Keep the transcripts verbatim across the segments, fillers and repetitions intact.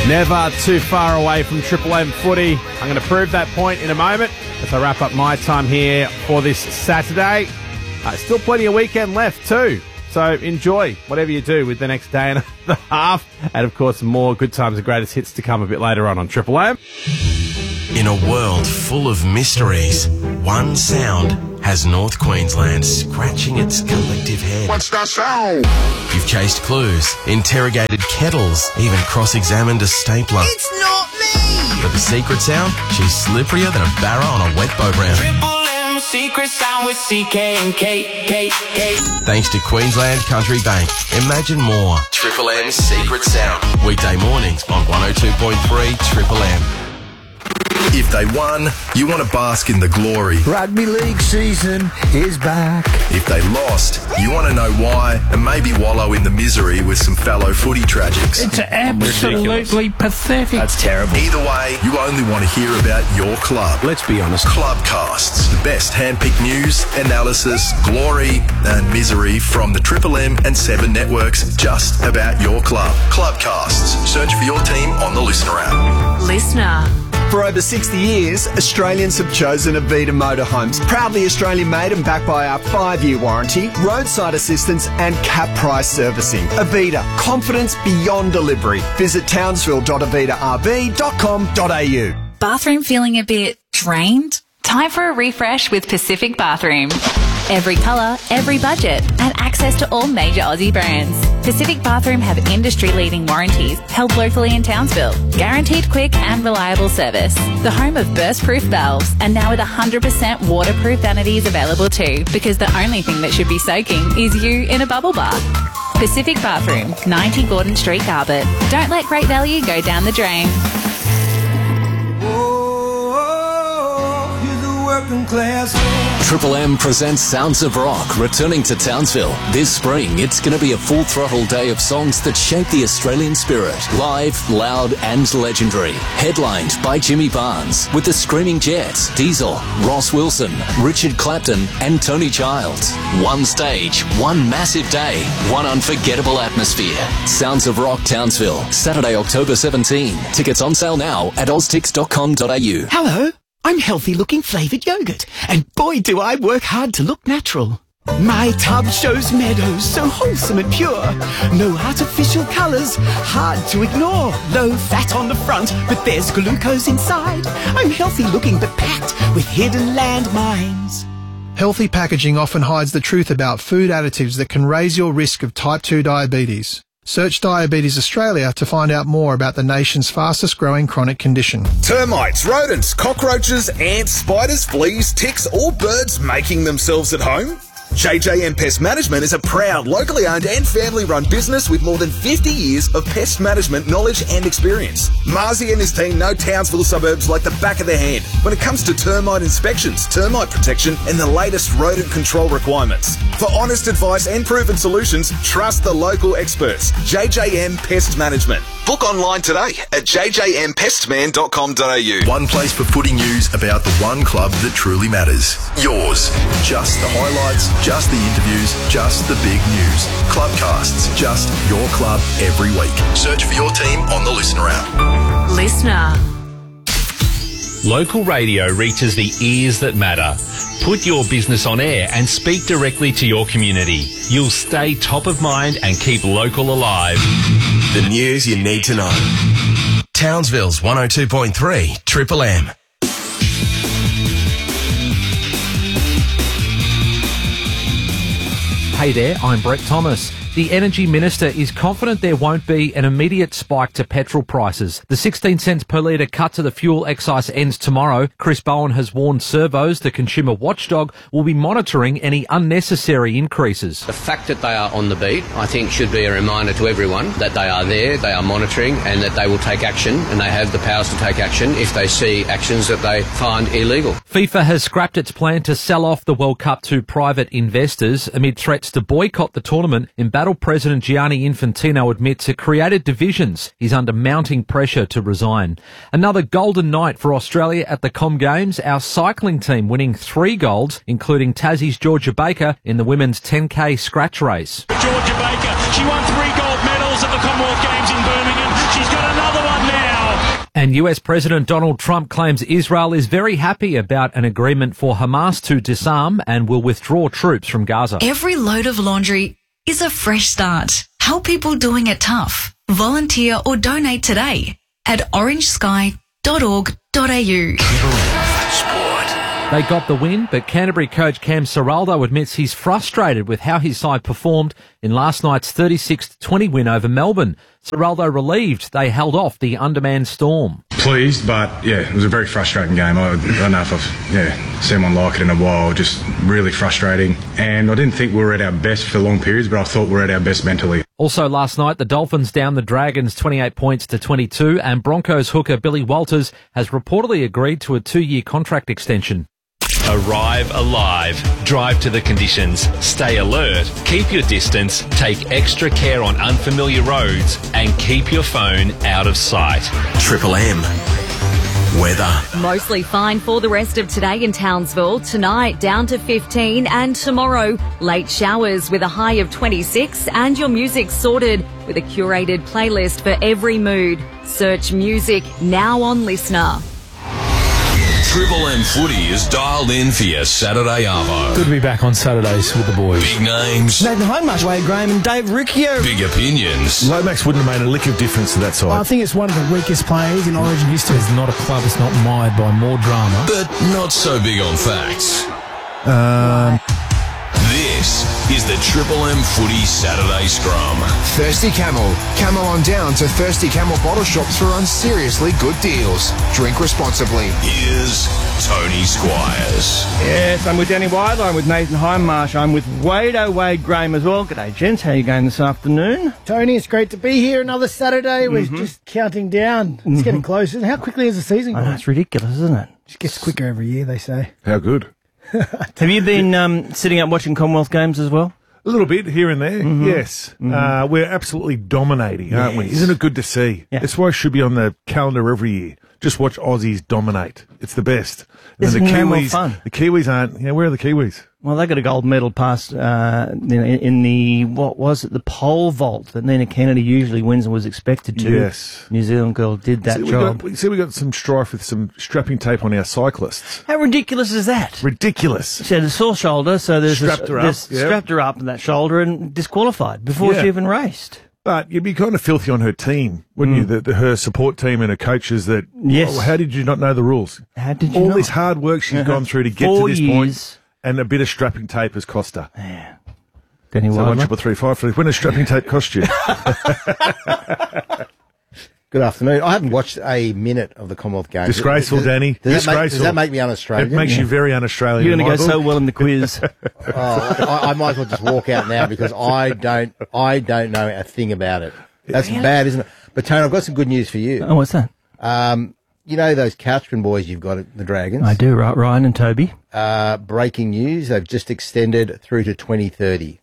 Never too far away from Triple M footy. I'm going to prove that point in a moment as I wrap up my time here for this Saturday. Uh, still plenty of weekend left too. So enjoy whatever you do with the next day and a half. And of course, more good times and greatest hits to come a bit later on on Triple M. In a world full of mysteries, one sound has North Queensland scratching its collective head. What's that sound? You've chased clues, interrogated kettles, even cross-examined a stapler. It's not me! But the secret sound? She's slipperier than a barra on a wet boat round. Triple M secret sound with C K and K, K, K. Thanks to Queensland Country Bank. Imagine more. Triple M's Secret Sound. Weekday mornings on one oh two point three Triple M. If they won, you want to bask in the glory. Rugby league season is back. If they lost, you want to know why and maybe wallow in the misery with some fellow footy tragics. It's absolutely pathetic. That's terrible. Either way, you only want to hear about your club. Let's be honest. Clubcasts, the best hand-picked news, analysis, glory and misery from the Triple M and Seven networks just about your club. Clubcasts. Search for your team on the Listener app. Listener. For over sixty years, Australians have chosen Avita Motorhomes. Proudly Australian-made and backed by our five-year warranty, roadside assistance and cap price servicing. Avita, confidence beyond delivery. Visit townsville dot avita r b dot com dot a u. Bathroom feeling a bit drained? Time for a refresh with Pacific Bathroom. Every colour, every budget, and access to all major Aussie brands. Pacific Bathroom have industry-leading warranties held locally in Townsville. Guaranteed quick and reliable service. The home of burst-proof valves, and now with one hundred percent waterproof vanities available too, because the only thing that should be soaking is you in a bubble bath. Pacific Bathroom, ninety Gordon Street, Garbett. Don't let great value go down the drain. Triple M presents Sounds of Rock, returning to Townsville. This spring, it's going to be a full-throttle day of songs that shape the Australian spirit. Live, loud and legendary. Headlined by Jimmy Barnes, with the Screaming Jets, Diesel, Ross Wilson, Richard Clapton and Tony Childs. One stage, one massive day, one unforgettable atmosphere. Sounds of Rock Townsville, Saturday, October seventeenth. Tickets on sale now at oztix dot com dot a u. Hello. I'm healthy-looking flavoured yogurt, and boy do I work hard to look natural. My tub shows meadows so wholesome and pure. No artificial colours, hard to ignore. Low fat on the front, but there's glucose inside. I'm healthy-looking but packed with hidden landmines. Healthy packaging often hides the truth about food additives that can raise your risk of type two diabetes. Search Diabetes Australia to find out more about the nation's fastest growing chronic condition. Termites, rodents, cockroaches, ants, spiders, fleas, ticks or birds making themselves at home? J J M Pest Management is a proud, locally owned and family-run business with more than fifty years of pest management knowledge and experience. Marzi and his team know Townsville suburbs like the back of their hand when it comes to termite inspections, termite protection and the latest rodent control requirements. For honest advice and proven solutions, trust the local experts. J J M Pest Management. Book online today at j j m pestman dot com dot a u. One place for footy news about the one club that truly matters. Yours. Just the highlights, just the interviews, just the big news. Clubcasts, just your club every week. Search for your team on the Listener app. Listener. Local radio reaches the ears that matter. Put your business on air and speak directly to your community. You'll stay top of mind and keep local alive. The news you need to know. Townsville's one oh two point three Triple M. Hey there, I'm Brett Thomas. The Energy Minister is confident there won't be an immediate spike to petrol prices. The sixteen cents per litre cut to the fuel excise ends tomorrow. Chris Bowen has warned Servos, the consumer watchdog, will be monitoring any unnecessary increases. The fact that they are on the beat, I think, should be a reminder to everyone that they are there, they are monitoring, and that they will take action, and they have the powers to take action if they see actions that they find illegal. FIFA has scrapped its plan to sell off the World Cup to private investors amid threats to boycott the tournament. Embattled President Gianni Infantino admits it created divisions. He's under mounting pressure to resign. Another golden night for Australia at the Com Games. Our cycling team winning three golds, including Tassie's Georgia Baker in the women's ten K scratch race. Georgia Baker, she won three gold medals at the Commonwealth Games in Birmingham. She's got another one now. And U S President Donald Trump claims Israel is very happy about an agreement for Hamas to disarm and will withdraw troops from Gaza. Every load of laundry is a fresh start. Help people doing it tough. Volunteer or donate today at orange sky dot org dot a u. They got the win, but Canterbury coach Cam Serraldo admits he's frustrated with how his side performed in last night's thirty-six to twenty win over Melbourne. Serraldo relieved they held off the undermanned Storm. Pleased, but yeah, it was a very frustrating game. I, I don't know if I've yeah, seen one like it in a while. Just really frustrating. And I didn't think we were at our best for long periods, but I thought we were at our best mentally. Also last night, the Dolphins downed the Dragons twenty-eight points to twenty-two, and Broncos hooker Billy Walters has reportedly agreed to a two-year contract extension. Arrive alive. Drive to the conditions. Stay alert. Keep your distance. Take extra care on unfamiliar roads and keep your phone out of sight. Triple M. Weather. Mostly fine for the rest of today in Townsville. Tonight down to fifteen, and tomorrow late showers with a high of twenty-six, and your music sorted with a curated playlist for every mood. Search music now on Listener. Triple M footy is dialed in for your Saturday arvo. Good to be back on Saturdays with the boys. Big names. Nathan Hindmarsh, Wade Graham and Dave Riccio. Big opinions. Lomax wouldn't have made a lick of difference to that side. I think it's one of the weakest players in Origin history. There's not a club that's not mired by more drama. But not so big on facts. Um... This is the Triple M Footy Saturday Scrum. Thirsty Camel. Camel on down to Thirsty Camel bottle shops for unseriously good deals. Drink responsibly. Here's Tony Squires. Yes, I'm with Danny Wilder. I'm with Nathan Hindmarsh. I'm with Wade Wade Graham as well. G'day, gents. How are you going this afternoon? Tony, it's great to be here. Another Saturday. We're Mm-hmm. just counting down. It's Mm-hmm. getting closer. How quickly is the season Oh, going? it's ridiculous, isn't it? It gets quicker every year, they say. How good. Have you been um, sitting up watching Commonwealth games as well? A little bit here and there, Mhm. yes. Mhm. Uh, we're absolutely dominating, aren't we? Yes. Isn't it good to see? Yeah. That's why it should be on the calendar every year. Just watch Aussies dominate. It's the best. And Isn't the no more Kiwis, fun? the Kiwis aren't. You know, where are the Kiwis? Well, they got a gold medal past uh, in, in the, what was it, the pole vault that Nina Kennedy usually wins and was expected to. Yes. New Zealand girl did that see, we job. got, we see, we got some strife with some strapping tape on our cyclists. How ridiculous is that? Ridiculous. She had a sore shoulder, so there's Strapped a, her up, there's- yeah. strapped her up in that shoulder and disqualified before Yeah. she even raced. But you'd be kind of filthy on her team, wouldn't Mm. you? The, the, her support team and her coaches that, Yes. oh, how did you not know the rules? How did you All not? this hard work she's Uh-huh. gone through to get Four to this years. point, and a bit of strapping tape has cost her. Danny So Wilder. one triple three five for when has strapping tape cost you? Good afternoon. I haven't watched a minute of the Commonwealth Games. Disgraceful, Does- Danny. Does that, make, Disgraceful. does that make me un-Australian? It makes you very un-Australian. You're going to go Michael. so well in the quiz. oh, I, I might as well just walk out now because I don't, I don't know a thing about it. That's bad, isn't it? But Tony, I've got some good news for you. Oh, what's that? Um, you know those Couchman boys you've got at the Dragons? I do, right, Ryan and Toby. Uh, breaking news: they've just extended through to twenty thirty.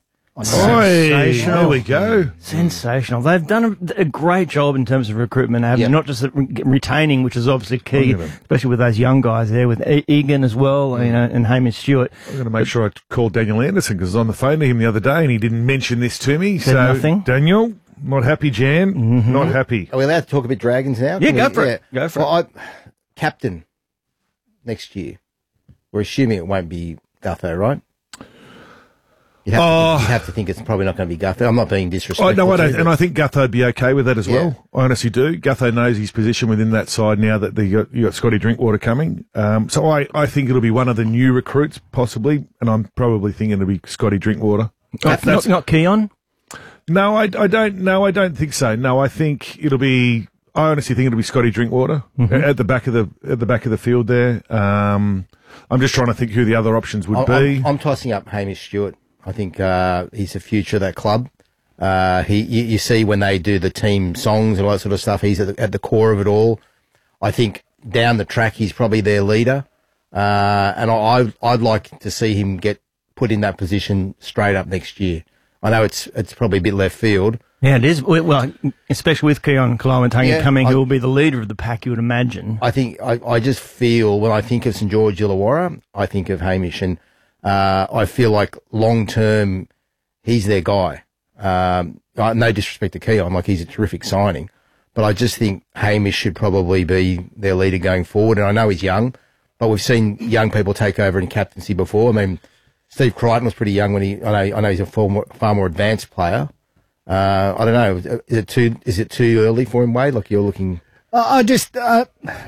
Oi, there we go. Sensational. They've done a, a great job in terms of recruitment, haven't Yep. they? Not just the re- retaining, which is obviously key, I'm gonna- especially with those young guys there, with e- Egan as well, you know, and Hamish Stewart. I'm going to make sure I call Daniel Anderson because I was on the phone to him the other day and he didn't mention this to me. Said so, nothing? Daniel, not happy, Jan. Mm-hmm. Not happy. Are we allowed to talk a bit Dragons now? Yeah, Can go we- for it. Go for well, I, captain next year. We're assuming it won't be Gutho, right? You'd have, Oh. to, you'd have to think it's probably not going to be Gutho. I'm not being disrespectful. Oh, no, I to don't, you, and but- I think Gutho'd be okay with that as Yeah. well. I honestly do. Gutho knows his position within that side now that the, you got, you got Scotty Drinkwater coming. Um, so I, I think it'll be one of the new recruits, possibly, and I'm probably thinking it'll be Scotty Drinkwater. Not, not, not Keon? No, I, I don't. No, I don't think so. No, I think it'll be. I honestly think it'll be Scotty Drinkwater Mm-hmm. at the back of the at the back of the field there. Um, I'm just trying to think who the other options would I'm, be. I'm, I'm tossing up Hamish Stewart. I think uh, he's the future of that club. Uh, he, you, you see when they do the team songs and all that sort of stuff, he's at the, at the core of it all. I think down the track, he's probably their leader. Uh, and I, I'd like to see him get put in that position straight up next year. I know it's it's probably a bit left field. Yeah, it is. Well, well, especially with Keon Kalawatanga Yeah, coming, I- who will be the leader of the pack, you would imagine. I think I, I just feel when I think of St George Illawarra, I think of Hamish, and uh, I feel like long term, he's their guy. Um, uh, no disrespect to Keon, like he's a terrific signing, But I just think Hamish should probably be their leader going forward. And I know he's young, but we've seen young people take over in captaincy before. I mean, Steve Crichton was pretty young when he. I know. I know he's a far more, far more advanced player. Uh, I don't know. Is it too? Is it too early for him, Wade? Like you're looking. Uh, I just. Uh,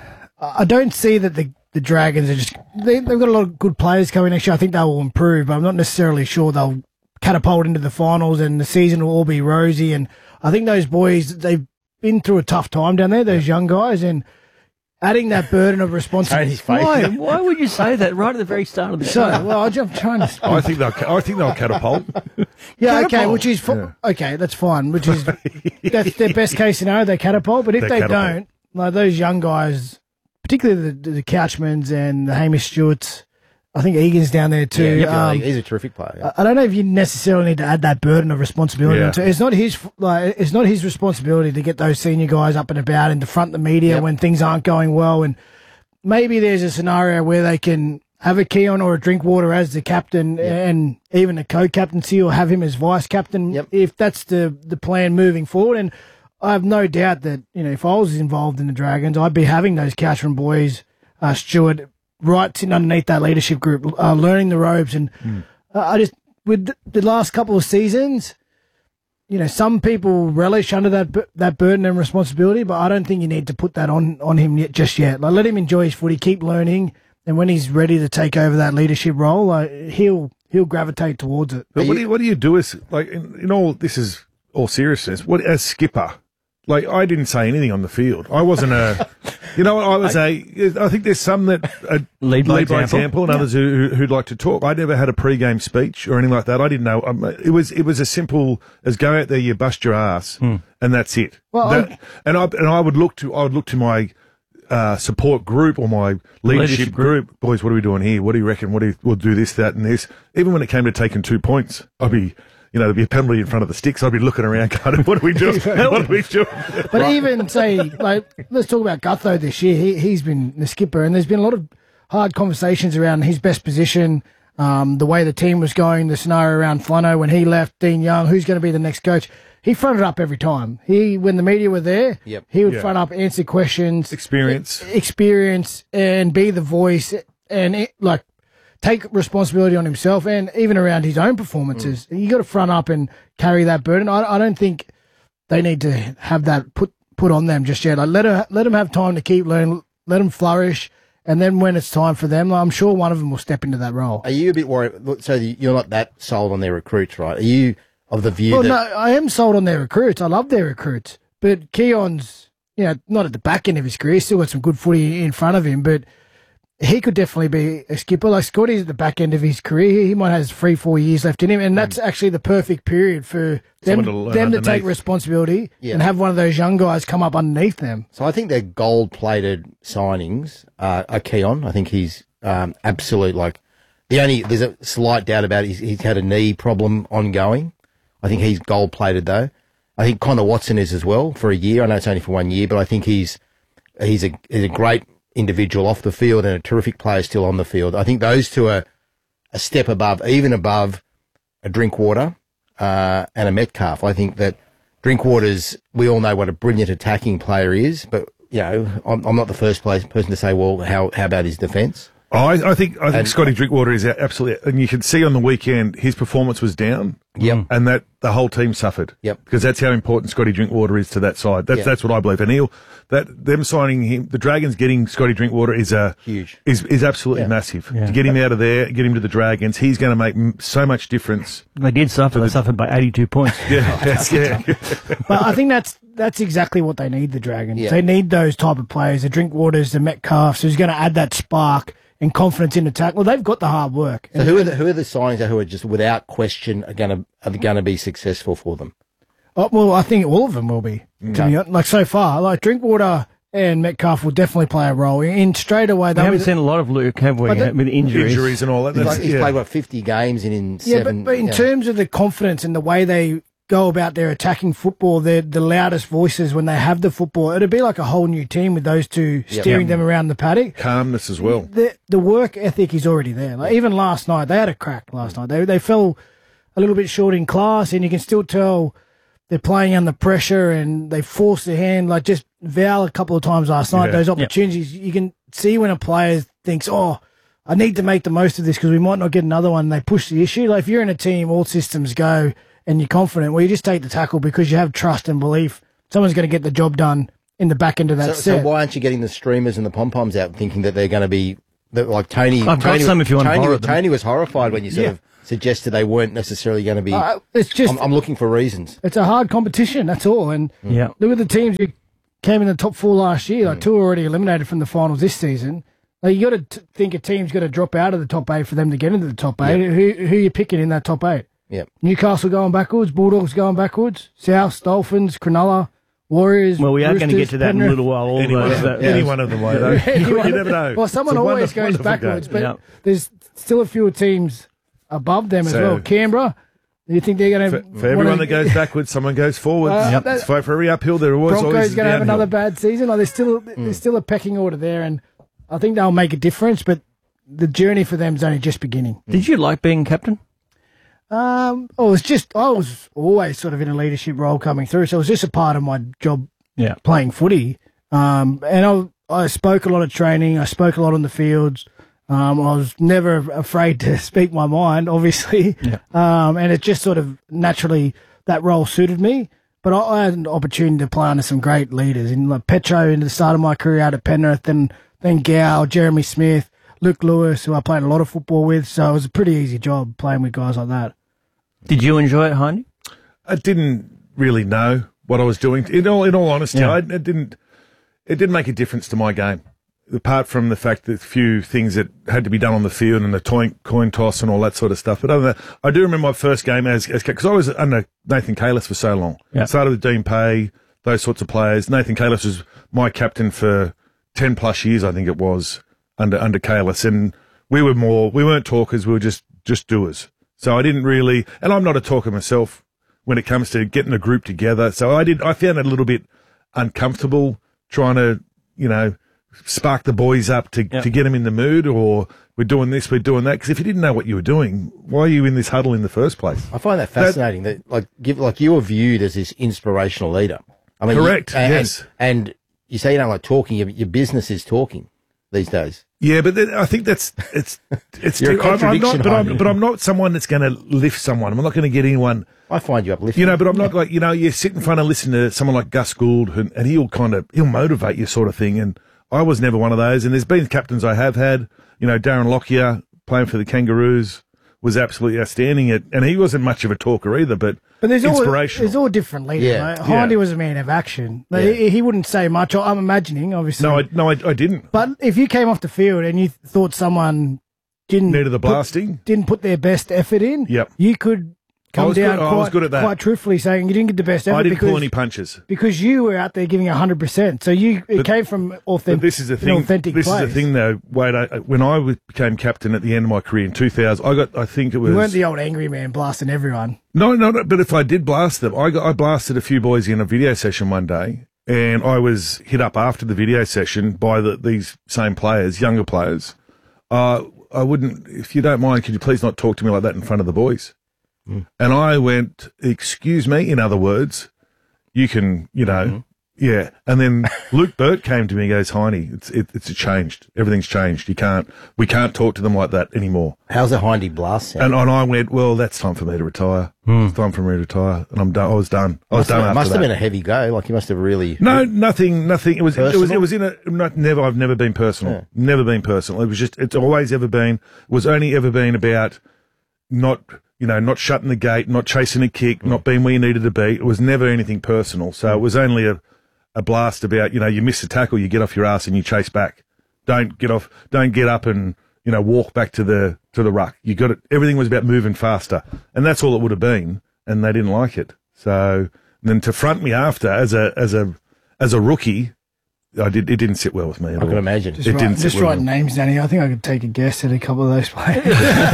I don't see that the the Dragons are just. They, they've got a lot of good players coming next year. I think they will improve, but I'm not necessarily sure they'll catapult into the finals and the season will all be rosy. And I think those boys, they've been through a tough time down there. Those young guys and. Adding that burden of responsibility. Why? Why would you say that right at the very start of the show? So, well, I'm trying to. I think they'll. I think they'll catapult. Yeah, Catapult. okay, which is fu- Yeah. okay. That's fine. Which is that's their best case scenario. They catapult, but if They they catapult. don't, like those young guys, particularly the, the Couchmans and the Hamish Stewarts, I think Egan's down there too. Yeah, yeah, um, he's a terrific player. Yeah. I I don't know if you necessarily need to add that burden of responsibility. Yeah. onto It's not his like it's not his responsibility to get those senior guys up and about and to front the media Yep. when things aren't going well. And maybe there's a scenario where they can have a Keon or a Drinkwater as the captain and even a co-captaincy or have him as vice captain if that's the the plan moving forward. And I have no doubt that, you know, if I was involved in the Dragons, I'd be having those Catchman boys, uh, Stewart, right sitting underneath that leadership group, uh, learning the ropes. And uh, I just, with the, the last couple of seasons, you know, some people relish under that bu- that burden and responsibility, but I don't think you need to put that on, on him yet, just yet. Like, let him enjoy his footy, keep learning, and when he's ready to take over that leadership role, like, he'll he'll gravitate towards it. But what do you, what do you do as like in, in all this is all seriousness? What as skipper? Like I didn't say anything on the field. I wasn't a, you know, I was a. I think there's some that uh, Lead by by example. example, and Yeah. others who, who who'd like to talk. I never had a pre-game speech or anything like that. I didn't know. Um, it was it was as simple as go out there, you bust your ass, and that's it. Well, That- I- and I and I would look to I would look to my. Uh, support group or my leadership, Leadership group. group. Boys, what are we doing here? What do you reckon? What do you, we'll do this, that, and this. Even when it came to taking two points, I'd be, you know, there'd be a penalty in front of the sticks. I'd be looking around, going, "What are we doing? What are we doing?" But even say, like, let's talk about Gutho this year. He he's been the skipper, and there's been a lot of hard conversations around his best position, um, the way the team was going, the scenario around Flano when he left, Dean Young, who's going to be the next coach. He fronted up every time. He when the media were there, Yep. he would Yeah. front up, answer questions, Experience. experience, and be the voice, and it, like take responsibility on himself, and even around his own performances. You got to front up and carry that burden. I, I don't think they need to have that put put on them just yet. Like let them, let them have time to keep learning, let them flourish, and then when it's time for them, I'm sure one of them will step into that role. Are you a bit worried? look, So you're not that sold on their recruits, right? Are you of the view Well, that no, I am sold on their recruits. I love their recruits, but Keon's, you know, not at the back end of his career. He's still got some good footy in front of him, but he could definitely be a skipper. Like Scotty's at the back end of his career. He might have three, four years left in him, and that's actually the perfect period for them, Someone to learn them to take underneath. responsibility Yeah. and have one of those young guys come up underneath them. So I think their gold-plated signings uh, are Keon. I think he's um, absolute. Like the only there's a slight doubt about it. He's, he's had a knee problem ongoing. I think he's gold-plated though. I think Connor Watson is as well for a year. I know it's only for one year, but I think he's he's a he's a great individual off the field and a terrific player still on the field. I think those two are a step above, even above a Drinkwater uh, and a Metcalf. I think that Drinkwater's, we all know what a brilliant attacking player is, but, you know, I'm, I'm not the first place, person to say, well, how, how about his defence? I, I think I think And- Scotty Drinkwater is absolutely, and you can see on the weekend his performance was down. Yep. and that the whole team suffered. Yep. because that's how important Scotty Drinkwater is to that side. That's Yep. that's what I believe. And he'll that them signing him, the Dragons getting Scotty Drinkwater is a Huge. is is absolutely Yeah. massive. Yeah. To get him out of there, get him to the Dragons, he's going to make m- so much difference. They did suffer. They suffered by eighty-two points. Yeah, that's, yeah. But I think that's that's exactly what they need, the Dragons. Yeah. They need those type of players, the Drinkwaters, the Metcalfs, who's going to add that spark and confidence in attack. Well, they've got the hard work. So who are the, who are the signings who are just without question are going to are going to be successful for them? Oh, well, I think all of them will be. To be honest. Like so far, like Drinkwater and Metcalf will definitely play a role in straight away. We they'll haven't be- seen a lot of Luke, have we, But the- with injuries? Injuries and all that. He's, That's, like, he's yeah. played what fifty games in in yeah, seven. but, but in yeah. terms of the confidence and the way they go about their attacking football, they're the loudest voices when they have the football. It'd be like a whole new team with those two Yep. steering Yep. them around the paddock. Calmness as well. The the work ethic is already there. Like even last night, they had a crack last night. They they fell a little bit short in class, and you can still tell they're playing under pressure and they force their hand. Like just Val a couple of times last night, Yeah. those Yep. opportunities, you can see when a player thinks, oh, I need to make the most of this because we might not get another one. They push the issue. Like if you're in a team, all systems go and you're confident, well, you just take the tackle because you have trust and belief. Someone's going to get the job done in the back end of that So, so set. why aren't you getting the streamers and the pom-poms out thinking that they're going to be, that, like Tony... I've got Tony, some if you want to Tony, borrow them. Tony was horrified when you sort Yeah. of suggested they weren't necessarily going to be... Uh, it's just- I'm, I'm looking for reasons. It's a hard competition, that's all. And Yeah. look at the teams who came in the top four last year. Like two are already eliminated from the finals this season. Like you got to t- think a team's got to drop out of the top eight for them to get into the top eight. Yeah. Who who are you picking in that top eight? Yep. Newcastle going backwards, Bulldogs going backwards, South, Dolphins, Cronulla, Warriors. Well, we are going to get to that in a Penrith. little while. All Any one those, of that, them- any one of them way, though. You never know. Well, someone It's a always wonderful, goes wonderful backwards, game. but Yeah. there's still a few teams above them as So- well. Canberra, do you think they're going For, to... for everyone that goes backwards, someone goes forwards. Uh, Yep. It's for, for every uphill, there always Broncos always going to have downhill. another bad season. Like there's still there's still a pecking order there, and I think they'll make a difference. But the journey for them is only just beginning. Did you like being captain? Um, oh, it's just I was always sort of in a leadership role coming through, so it was just a part of my job. Yeah. Playing footy, um, and I I spoke a lot of training. I spoke a lot on the fields. Um, I was never afraid to speak my mind, obviously. Yeah. Um, and it just sort of naturally that role suited me. But I, I had an opportunity to play under some great leaders in like Petro in the start of my career out at Penrith, then then Gow, Jeremy Smith, Luke Lewis, who I played a lot of football with. So it was a pretty easy job playing with guys like that. Did you enjoy it, Hindy? I didn't really know what I was doing. In all, in all honesty, Yeah. I, it didn't. It didn't make a difference to my game, apart from the fact that a few things that had to be done on the field and the coin, coin toss and all that sort of stuff. But other than that, I do remember my first game as because I was under Nathan Kalis for so long. Yeah. Started with Dean Pay, those sorts of players. Nathan Kalis was my captain for ten plus years, I think it was under under Kalis, and we were more. We weren't talkers. We were just just doers. So I didn't really, and I'm not a talker myself when it comes to getting a group together. So I did. I found it a little bit uncomfortable trying to, you know, spark the boys up to, Yep. to get them in the mood, or we're doing this, we're doing that. Because if you didn't know what you were doing, why are you in this huddle in the first place? I find that fascinating that, like, give, like you are viewed as this inspirational leader. I mean, Correct, You, and, yes. And, and you say you don't like talking, your, your business is talking these days. Yeah, but then I think that's it's it's. You're a too- I'm- I'm contradiction, not, but I'm, Heine. but I'm not someone that's going to lift someone. I'm not going to get anyone. I find you uplifting. You know, but I'm not like, you know, you sit in front and listen to someone like Gus Gould, and, and he'll kind of he'll motivate you, sort of thing. And I was never one of those. And there's been captains I have had. You know, Darren Lockyer playing for the Kangaroos was absolutely outstanding. At, and he wasn't much of a talker either, but But there's all inspirational. there's all different leaders. Yeah. Right? Yeah. Hindy was a man of action. Like, Yeah. he, he wouldn't say much. I'm imagining, obviously. no, I, no, I, I didn't. But if you came off the field and you thought someone didn't Needed the put- blasting? didn't put their best effort in, Yep. you could I come was down good- I quite, was good at that. quite truthfully saying you didn't get the best effort I didn't because, pull any punches. because you were out there giving one hundred percent. So you it But- came from authentic, But this is the an thing. authentic This place. is the thing, though. Wade, I, when I was- became captain at the end of my career in two thousand, I got. I think it was. You weren't the old angry man blasting everyone. No, no, no. But if I did blast them, I got, I blasted a few boys in a video session one day, and I was hit up after the video session by the, these same players, younger players. Uh, I wouldn't, if you don't mind, could you please not talk to me like that in front of the boys? And I went, excuse me, in other words, you can, you know, yeah. And then Luke Burt came to me and goes, Hindy, it's, it, it's changed. Everything's changed. You can't, we can't talk to them like that anymore. How's a Hindy blast sound? And, and I went, well, that's time for me to retire. It's time for me to retire. And I'm done. I was done. I was must done have, after must that. have been a heavy go. Like you must have really. No, nothing, nothing. It was, it was, Personal? it was in a, not, never, I've never been personal. Yeah. Never been personal. It was just, it's always ever been, it was only ever been about not, you know, not shutting the gate, not chasing a kick, not being where you needed to be. It was never anything personal. So it was only a, a blast about, you know, you miss a tackle, you get off your ass and you chase back. Don't get off, don't get up and, you know, walk back to the, to the ruck. You got it. Everything was about moving faster. And that's all it would have been. And they didn't like it. So then to front me after as a, as a, as a rookie, I did, it didn't sit well with me at I all. can imagine. Just, It write, didn't sit just well write with me. names down here. I think I could take a guess at a couple of those players.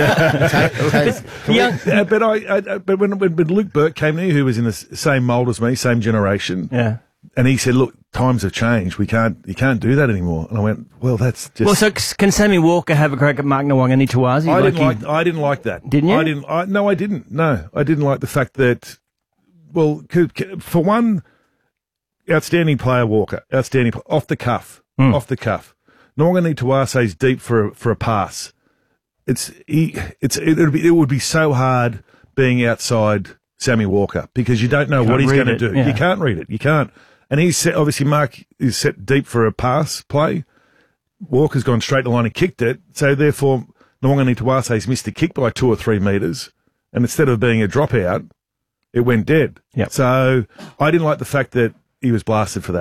Yeah, uh, but I, I, I- but when, when when Luke Burke came here, who was in the s- same mould as me, same generation, Yeah. and he said, "Look, times have changed. We can't, you can't do that anymore." And I went, "Well, that's just." Well, so c- can Sammy Walker have a crack at Mark Nawanga Tawazi? I like didn't you- like. I didn't like that. Didn't you? I didn't. I, no, I didn't. No, I didn't like the fact that well, could, could- for one, outstanding player, Walker, outstanding pl- off the cuff, Mm. off the cuff. Nwangani Tuase's deep for a, for a pass. It's he, it's it would be it would be so hard being outside Sammy Walker because you don't know Can't what he's read going to it, do. yeah. You can't read it. You can't. And he's set, obviously Mark is set deep for a pass play. Walker's gone straight to line and kicked it. So therefore, Nwangani Tuase's missed the kick by two or three metres, and instead of being a dropout, it went dead. Yep. So I didn't like the fact that he was blasted for that.